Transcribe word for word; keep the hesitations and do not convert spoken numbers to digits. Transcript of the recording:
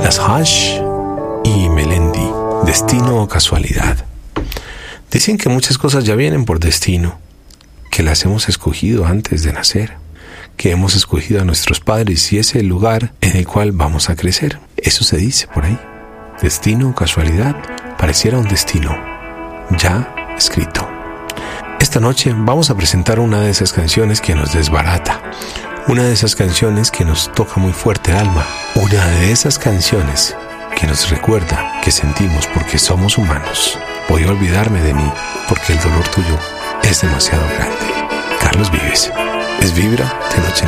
Las Hash y Melendi, destino o casualidad. Dicen que muchas cosas ya vienen por destino, que las hemos escogido antes de nacer, que hemos escogido a nuestros padres y ese es el lugar en el cual vamos a crecer. Eso se dice por ahí. Destino o casualidad, pareciera un destino ya escrito. Esta noche vamos a presentar una de esas canciones que nos desbarata, una de esas canciones que nos toca muy fuerte el alma, una de esas canciones que nos recuerda que sentimos porque somos humanos. Voy a olvidarme de mí porque el dolor tuyo es demasiado grande. Carlos Vives. Es Vibra de Noche.